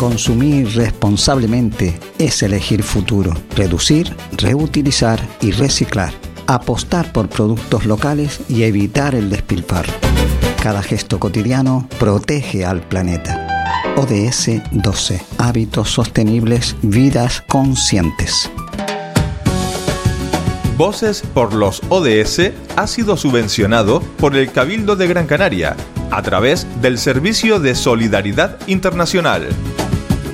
Consumir responsablemente es elegir futuro. Reducir, reutilizar y reciclar. Apostar por productos locales y evitar el despilfarro. Cada gesto cotidiano protege al planeta. ODS 12. Hábitos sostenibles, vidas conscientes. Voces por los ODS ha sido subvencionado por el Cabildo de Gran Canaria a través del Servicio de Solidaridad Internacional.